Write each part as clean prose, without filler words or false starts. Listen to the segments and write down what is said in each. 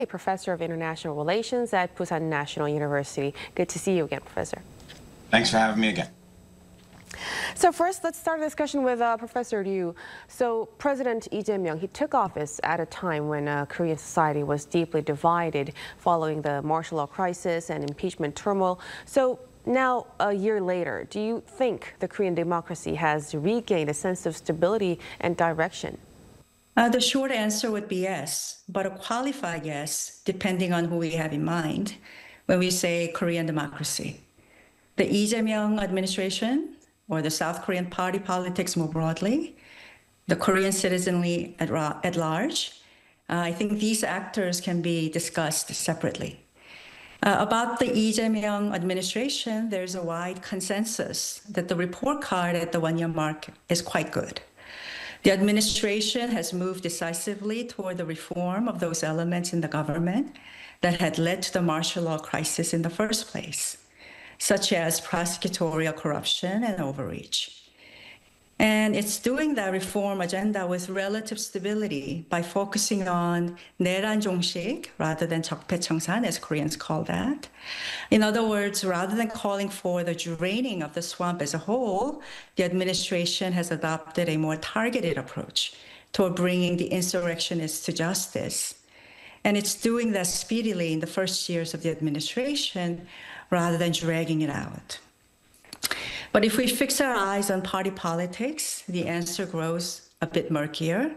A professor of international relations at Busan National University. Good to see you again, Professor. Thanks for having me again. So first, let's start a discussion with Professor Ryu. So President Lee Jae-myung, he took office at a time when Korean society was deeply divided following the martial law crisis and impeachment turmoil. So now, a year later, do you think the Korean democracy has regained a sense of stability and direction? The short answer would be yes, but a qualified yes, depending on who we have in mind when we say Korean democracy. The Lee Jae-myung administration, or the South Korean party politics more broadly, the Korean citizenry at large, I think these actors can be discussed separately. About the Lee Jae-myung administration, there's a wide consensus that the report card at the one-year mark is quite good. The administration has moved decisively toward the reform of those elements in the government that had led to the martial law crisis in the first place, such as prosecutorial corruption and overreach. And it's doing that reform agenda with relative stability by focusing on 내란 종식 rather than 적폐청산, as Koreans call that. In other words, rather than calling for the draining of the swamp as a whole, the administration has adopted a more targeted approach toward bringing the insurrectionists to justice. And it's doing that speedily in the first years of the administration rather than dragging it out. But if we fix our eyes on party politics, the answer grows a bit murkier.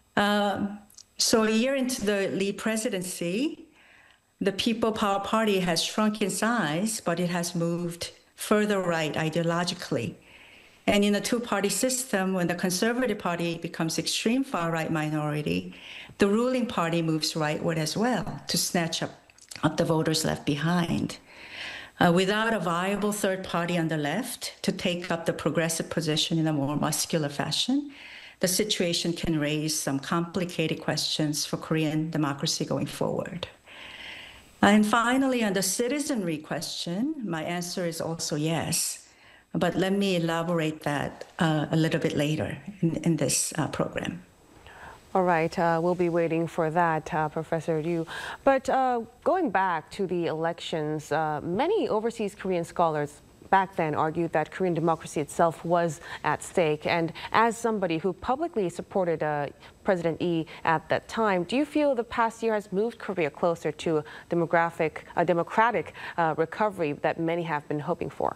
So a year into the Lee presidency, the People Power Party has shrunk in size, but it has moved further right ideologically. And in a two-party system, when the Conservative Party becomes extreme far-right minority, the ruling party moves rightward as well to snatch up the voters left behind. Without a viable third party on the left to take up the progressive position in a more muscular fashion, the situation can raise some complicated questions for Korean democracy going forward. And finally, on the citizenry question, my answer is also yes. But let me elaborate that a little bit later in this program. All right, we'll be waiting for that, Professor Ryu. But going back to the elections, many overseas Korean scholars back then argued that Korean democracy itself was at stake. And as somebody who publicly supported President Lee at that time, do you feel the past year has moved Korea closer to a democratic recovery that many have been hoping for?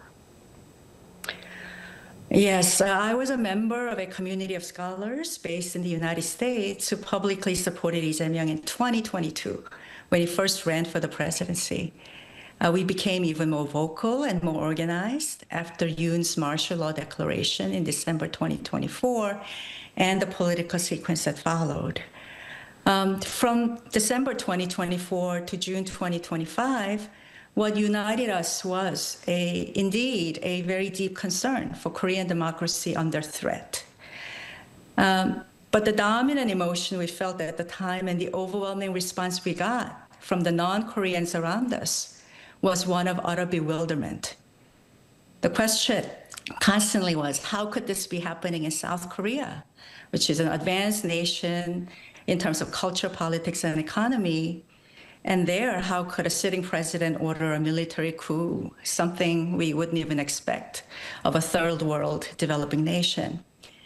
Yes, I was a member of a community of scholars based in the United States who publicly supported Lee Jae-myung in 2022 when he first ran for the presidency. We became even more vocal and more organized after Yoon's martial law declaration in December 2024 and the political sequence that followed. From December 2024 to June 2025, what united us was indeed a very deep concern for Korean democracy under threat. But the dominant emotion we felt at the time and the overwhelming response we got from the non-Koreans around us was one of utter bewilderment. The question constantly was, how could this be happening in South Korea, which is an advanced nation in terms of culture, politics, and economy? And there, how could a sitting president order a military coup, something we wouldn't even expect of a third world developing nation?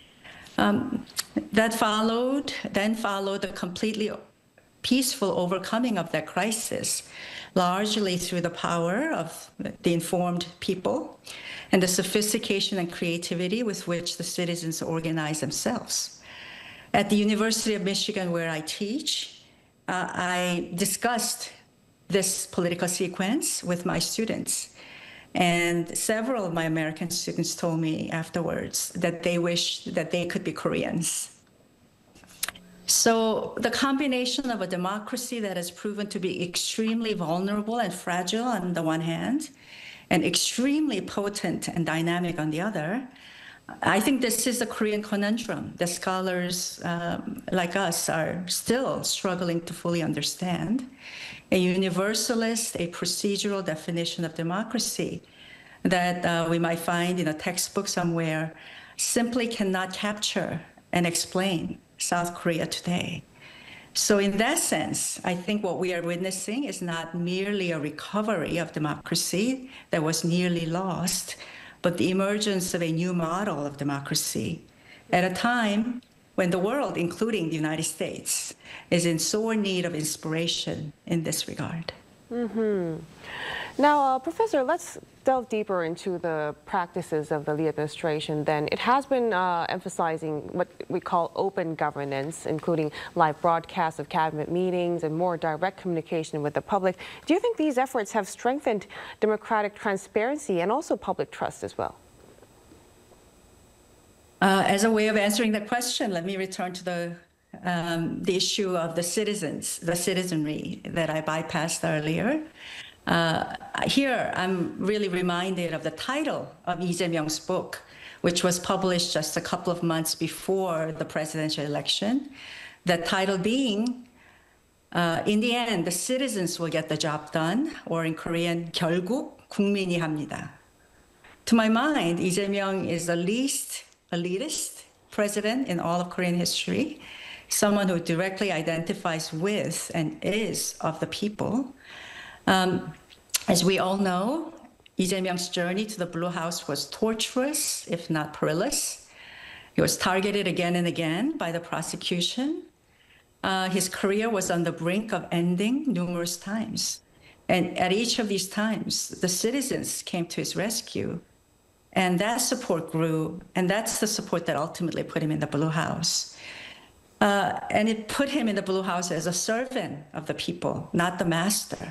Then followed a completely peaceful overcoming of that crisis, largely through the power of the informed people and the sophistication and creativity with which the citizens organize themselves. At the University of Michigan, where I teach, I discussed this political sequence with my students. And several of my American students told me afterwards that they wish that they could be Koreans. So the combination of a democracy that has proven to be extremely vulnerable and fragile on the one hand, and extremely potent and dynamic on the other, I think this is a Korean conundrum that scholars like us are still struggling to fully understand. A universalist, a procedural definition of democracy that we might find in a textbook somewhere simply cannot capture and explain South Korea today. So in that sense, I think what we are witnessing is not merely a recovery of democracy that was nearly lost, but the emergence of a new model of democracy at a time when the world, including the United States, is in sore need of inspiration in this regard. Now, Professor, let's delve deeper into the practices of the Lee administration then. It has been emphasizing what we call open governance, including live broadcasts of cabinet meetings and more direct communication with the public. Do you think these efforts have strengthened democratic transparency and also public trust as well? As a way of answering that question, let me return to the issue of the citizens, the citizenry that I bypassed earlier. Here, I'm really reminded of the title of Lee Jae-myung's book, which was published just a couple of months before the presidential election. The title being, in the end, the citizens will get the job done, or in Korean, 결국 국민이 합니다. To my mind, Lee Jae-myung is the least elitist president in all of Korean history, someone who directly identifies with and is of the people. As we all know, Lee Jae-myung's journey to the Blue House was tortuous, if not perilous. He was targeted again and again by the prosecution. His career was on the brink of ending numerous times. And at each of these times, the citizens came to his rescue. And that support grew, and that's the support that ultimately put him in the Blue House. And it put him in the Blue House as a servant of the people, not the master.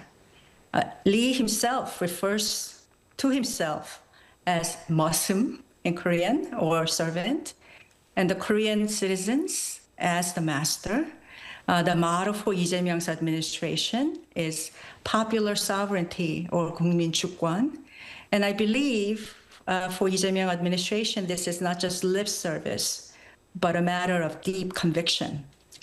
Lee himself refers to himself as mosim in Korean, or servant, and the Korean citizens as the master. The motto for Lee Jae-myung's administration is popular sovereignty, or 국민 주권. And I believe for Lee Jae-myung administration, this is not just lip service, but a matter of deep conviction.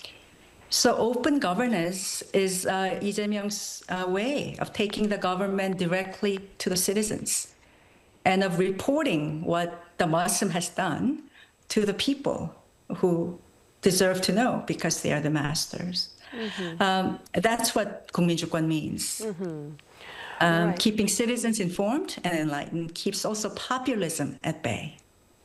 So open governance is Lee Jae-myung's way of taking the government directly to the citizens and of reporting what the Muslim has done to the people who deserve to know because they are the masters. That's what 국민 주권 means. Right. Keeping citizens informed and enlightened keeps also populism at bay.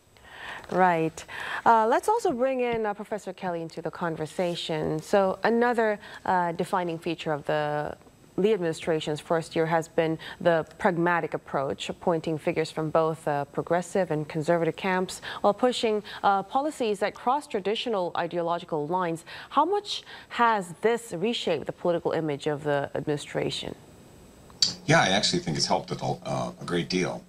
Right. Let's also bring in Professor Kelly into the conversation. So another defining feature of the Lee administration's first year has been the pragmatic approach, appointing figures from both progressive and conservative camps while pushing policies that cross traditional ideological lines. How much has this reshaped the political image of the administration? Yeah, I actually think it's helped it a great deal.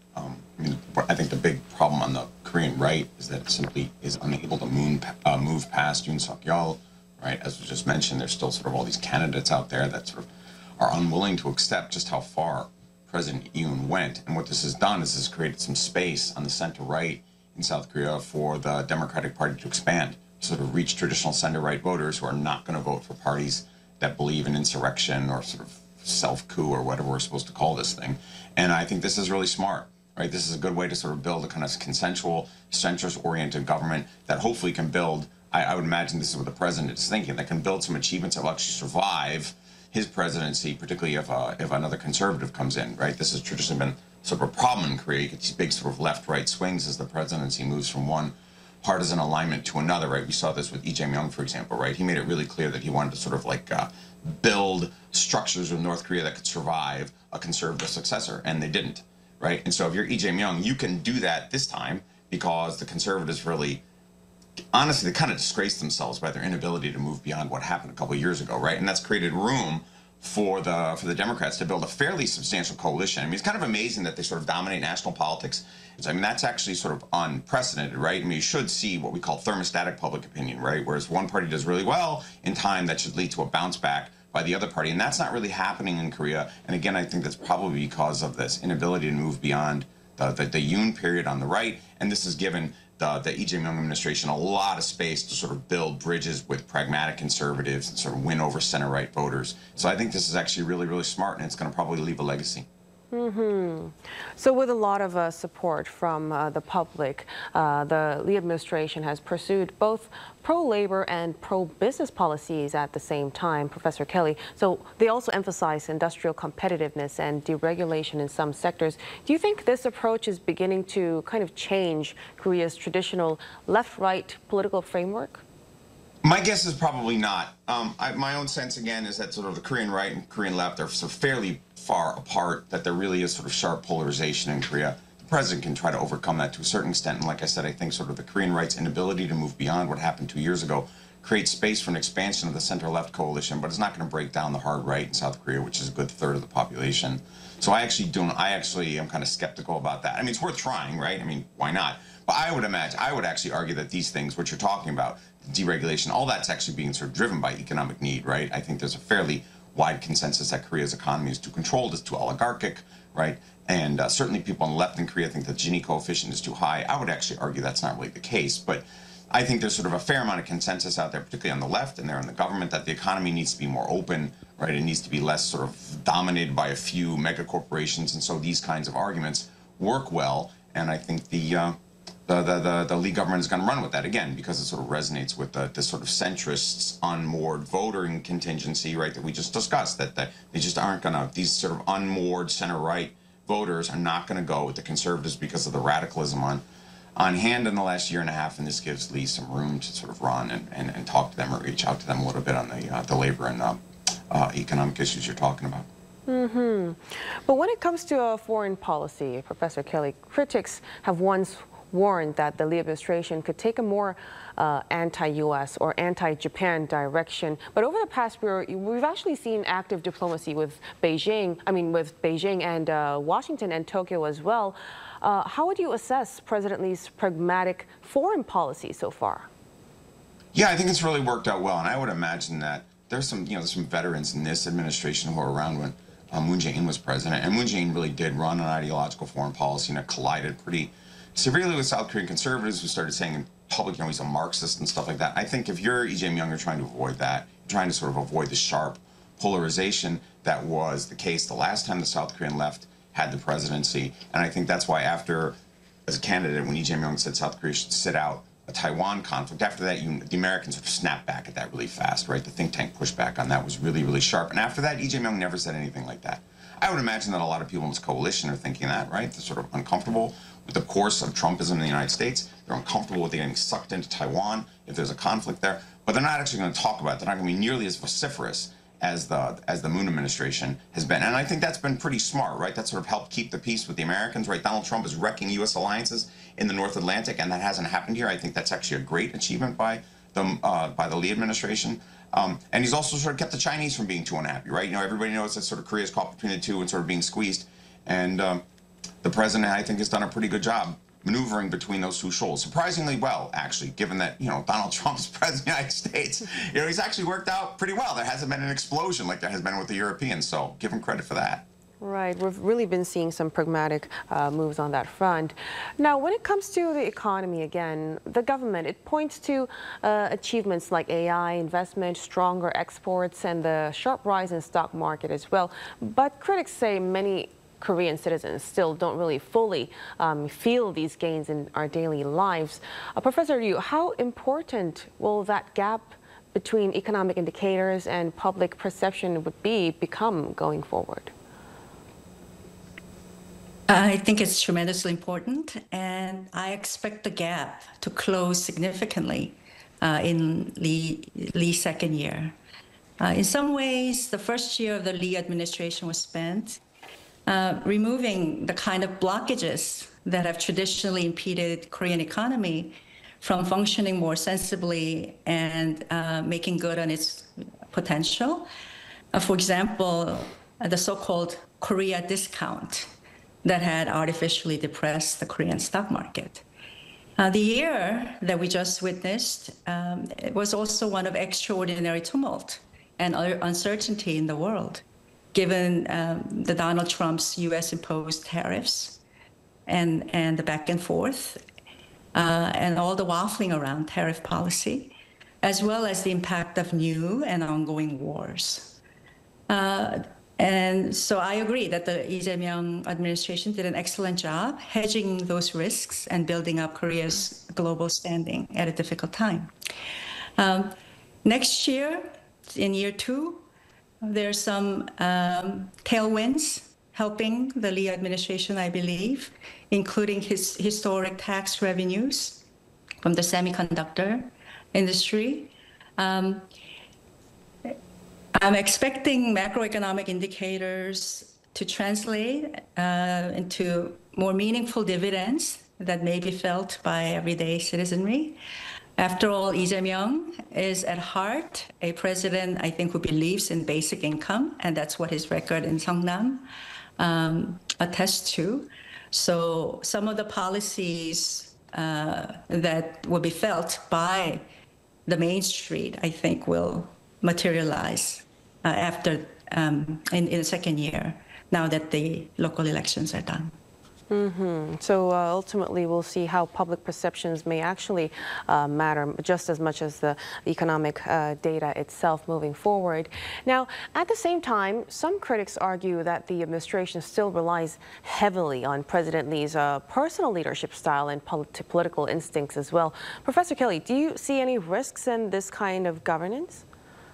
I think the big problem on the Korean right is that it simply is unable to move past Yoon Suk-yeol, right? As was just mentioned, there's still sort of all these candidates out there that sort of are unwilling to accept just how far President Yoon went. And what this has done is has created some space on the center-right in South Korea for the Democratic Party to expand, sort of reach traditional center-right voters who are not going to vote for parties that believe in insurrection or sort of self-coup or whatever we're supposed to call this thing. And I think this is really smart, right? This is a good way to sort of build a kind of consensual, centrist-oriented government that hopefully can build, I would imagine this is what the president is thinking, that can build some achievements that will actually survive his presidency, particularly if another conservative comes in, right? This has traditionally been sort of a problem in Korea. You get these big sort of left-right swings as the presidency moves from one partisan alignment to another, right? We saw this with Lee Jae-myung, for example, right? He made it really clear that he wanted to sort of like build structures of North Korea that could survive a conservative successor, and they didn't, right? And so if you're Lee Jae-myung, you can do that this time because the conservatives really, honestly, they kind of disgraced themselves by their inability to move beyond what happened a couple of years ago, right? And that's created room for the Democrats to build a fairly substantial coalition. I mean, it's kind of amazing that they sort of dominate national politics. I mean, that's actually sort of unprecedented, right? I mean, you should see what we call thermostatic public opinion, right? Whereas one party does really well in time, that should lead to a bounce back by the other party. And that's not really happening in Korea. And again, I think that's probably because of this inability to move beyond the Yoon period on the right. And this has given the Lee Jae-myung administration a lot of space to sort of build bridges with pragmatic conservatives and sort of win over center-right voters. So I think this is actually really, really smart, and it's going to probably leave a legacy. So with a lot of support from the public, the Lee administration has pursued both pro-labor and pro-business policies at the same time, Professor Kelly. So they also emphasize industrial competitiveness and deregulation in some sectors. Do you think this approach is beginning to kind of change Korea's traditional left-right political framework? My guess is probably not. My own sense, again, is that sort of the Korean right and Korean left are sort of fairly far apart, that there really is sort of sharp polarization in Korea. The president can try to overcome that to a certain extent. And like I said, I think sort of the Korean right's inability to move beyond what happened 2 years ago creates space for an expansion of the center-left coalition, but it's not going to break down the hard right in South Korea, which is a good third of the population. So I actually am kind of skeptical about that. I mean, it's worth trying, right? I mean, why not? But I would actually argue that these things, what you're talking about, deregulation, all that's actually being sort of driven by economic need, right? I think there's a fairly wide consensus that Korea's economy is too controlled, it's too oligarchic, right? And certainly people on the left in Korea think the Gini coefficient is too high. I would actually argue that's not really the case, but I think there's sort of a fair amount of consensus out there, particularly on the left and there in the government, that the economy needs to be more open, right? It needs to be less sort of dominated by a few mega corporations, and so these kinds of arguments work well, and I think the Lee government is going to run with that, again, because it sort of resonates with the sort of centrists, unmoored voting contingency, right, that we just discussed, that they just aren't going to, these sort of unmoored center-right voters are not going to go with the conservatives because of the radicalism on hand in the last year and a half, and this gives Lee some room to sort of run and talk to them or reach out to them a little bit on the labor and economic issues you're talking about. But when it comes to foreign policy, Professor Kelly, critics have once warned that the Lee administration could take a more anti-U.S. or anti-Japan direction. But over the past year, we've actually seen active diplomacy with Beijing and Washington and Tokyo as well. How would you assess President Lee's pragmatic foreign policy so far? Yeah, I think it's really worked out well, and I would imagine that there's some veterans in this administration who were around when Moon Jae-in was president, and Moon Jae-in really did run an ideological foreign policy, and it collided pretty severely with South Korean conservatives who started saying in public, he's a Marxist and stuff like that. I think if you're Lee Jae-myung, you're trying to avoid that. You're trying to sort of avoid the sharp polarization that was the case the last time the South Korean left had the presidency. And I think that's why after, as a candidate, when Lee Jae-myung said South Korea should sit out a Taiwan conflict, after that, the Americans sort of snapped back at that really fast, right? The think tank pushback on that was really, really sharp. And after that, Lee Jae-myung never said anything like that. I would imagine that a lot of people in this coalition are thinking that, right? They're sort of uncomfortable with the course of Trumpism in the United States. They're uncomfortable with getting sucked into Taiwan if there's a conflict there. But they're not actually going to talk about it. They're not going to be nearly as vociferous as the Moon administration has been. And I think that's been pretty smart, right? That sort of helped keep the peace with the Americans, right? Donald Trump is wrecking U.S. alliances in the North Atlantic, and that hasn't happened here. I think that's actually a great achievement by the Lee administration. And he's also sort of kept the Chinese from being too unhappy, right? Everybody knows that sort of Korea's caught between the two and sort of being squeezed. And the president, I think, has done a pretty good job maneuvering between those two shoals. Surprisingly well, actually, given that, Donald Trump's president of the United States, he's actually worked out pretty well. There hasn't been an explosion like there has been with the Europeans, so give him credit for that. Right, we've really been seeing some pragmatic moves on that front. Now, when it comes to the economy, again, the government, it points to achievements like AI investment, stronger exports, and the sharp rise in stock market as well. But critics say many Korean citizens still don't really fully feel these gains in our daily lives. Professor Ryu, how important will that gap between economic indicators and public perception become going forward? I think it's tremendously important, and I expect the gap to close significantly in Lee's second year. In some ways, the first year of the Lee administration was spent removing the kind of blockages that have traditionally impeded Korean economy from functioning more sensibly and making good on its potential. For example, the so-called Korea discount that had artificially depressed the Korean stock market. The year that we just witnessed it was also one of extraordinary tumult and uncertainty in the world, given the Donald Trump's U.S.-imposed tariffs and the back and forth and all the waffling around tariff policy, as well as the impact of new and ongoing wars. And so I agree that the Lee Jae-myung administration did an excellent job hedging those risks and building up Korea's global standing at a difficult time. Next year, in year 2, there's some tailwinds helping the Lee administration, I believe, including his historic tax revenues from the semiconductor industry. I'm expecting macroeconomic indicators to translate into more meaningful dividends that may be felt by everyday citizenry. After all, Lee Jae-myung is at heart a president, I think, who believes in basic income, and that's what his record in Seongnam attests to. So some of the policies that will be felt by the Main Street, I think, will materialize after in the second year, now that the local elections are done. So ultimately, we'll see how public perceptions may actually matter just as much as the economic data itself moving forward. Now, at the same time, some critics argue that the administration still relies heavily on President Lee's personal leadership style and political instincts as well. Professor Kelly, do you see any risks in this kind of governance?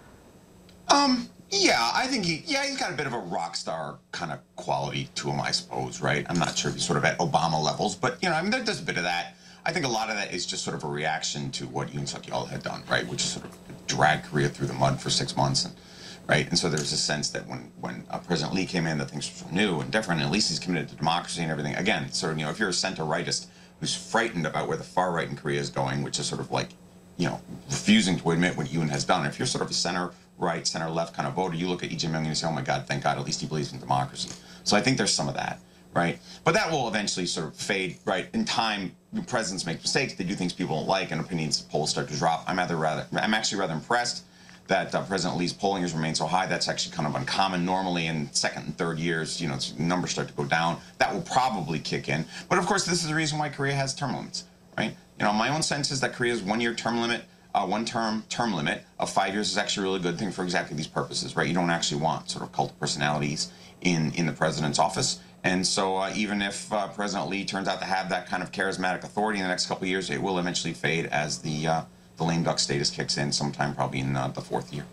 Yeah, I think he's got a bit of a rock star kind of quality to him, I suppose, right? I'm not sure if he's sort of at Obama levels, but, I mean, there's a bit of that. I think a lot of that is just sort of a reaction to what Yoon Suk-yeol had done, right? Which is sort of drag Korea through the mud for 6 months, right? And so there's a sense that when President Lee came in, that things were new and different, and at least he's committed to democracy and everything. Again, sort of, if you're a center-rightist who's frightened about where the far right in Korea is going, which is sort of like, refusing to admit what Yoon has done. If you're sort of a center-right, center-left kind of voter, you look at Lee Jae-myung and you say, oh my God, thank God, at least he believes in democracy. So I think there's some of that, right? But that will eventually sort of fade, right? In time, presidents make mistakes, they do things people don't like, and opinions polls start to drop. I'm actually rather impressed that President Lee's polling has remained so high. That's actually kind of uncommon. Normally in second and third years, numbers start to go down. That will probably kick in. But of course, this is the reason why Korea has term limits, right? My own sense is that Korea's one-year term limit, term limit of 5 years is actually a really good thing for exactly these purposes, right? You don't actually want sort of cult of personalities in the president's office. And so even if President Lee turns out to have that kind of charismatic authority in the next couple of years, it will eventually fade as the lame duck status kicks in sometime probably in the fourth year.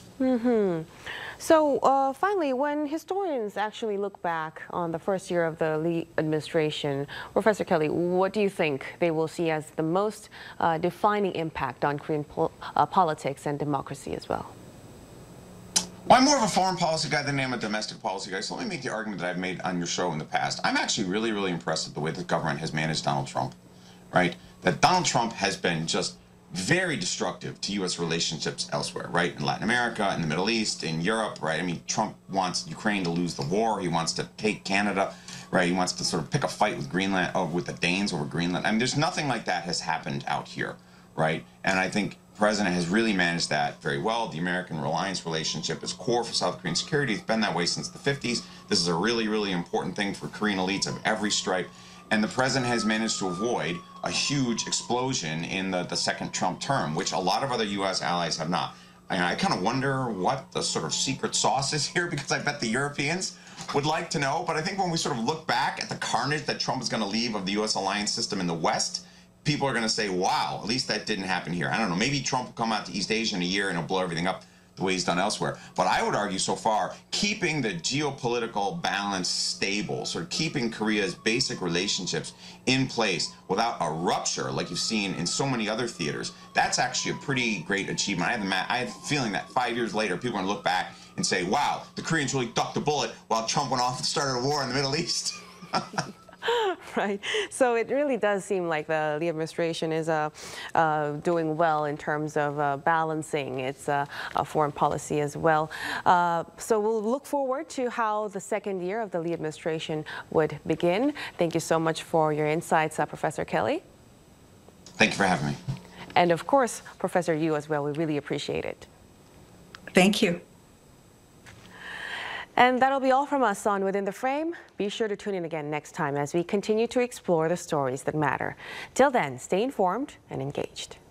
So finally, when historians actually look back on the first year of the Lee administration, Professor Kelly, what do you think they will see as the most defining impact on Korean politics and democracy as well? Well, I'm more of a foreign policy guy than I am a domestic policy guy, so let me make the argument that I've made on your show in the past. I'm actually really, really impressed with the way the government has managed Donald Trump, right? That Donald Trump has been just very destructive to U.S. relationships elsewhere, right? In Latin America, in the Middle East, in Europe, right? I mean, Trump wants Ukraine to lose the war. He wants to take Canada, right? He wants to sort of pick a fight with Greenland, with the Danes over Greenland. I mean, there's nothing like that has happened out here, right? And I think the president has really managed that very well. The American reliance relationship is core for South Korean security. It's been that way since the 50s. This is a really, really important thing for Korean elites of every stripe. And the president has managed to avoid a huge explosion in the second Trump term, which a lot of other U.S. allies have not. I kind of wonder what the sort of secret sauce is here, because I bet the Europeans would like to know. But I think when we sort of look back at the carnage that Trump is going to leave of the U.S. alliance system in the West, people are going to say, wow, at least that didn't happen here. I don't know, maybe Trump will come out to East Asia in a year and he'll blow everything up the way he's done elsewhere. But I would argue so far, keeping the geopolitical balance stable, sort of keeping Korea's basic relationships in place without a rupture like you've seen in so many other theaters, that's actually a pretty great achievement. I have a feeling that 5 years later, people are going to look back and say, wow, the Koreans really ducked the bullet while Trump went off and started a war in the Middle East. Right. So it really does seem like the Lee administration is doing well in terms of balancing its foreign policy as well. So we'll look forward to how the second year of the Lee administration would begin. Thank you so much for your insights, Professor Kelly. Thank you for having me. And of course, Professor Yu as well. We really appreciate it. Thank you. And that'll be all from us on Within the Frame. Be sure to tune in again next time as we continue to explore the stories that matter. Till then, stay informed and engaged.